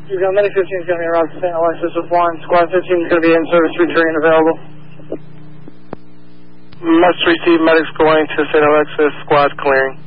You've got Medic 15 is going to be around St. Alexis with 1. Squad 15 is going to be in service, returning available. Must receive medics going to St. Alexis, squad clearing.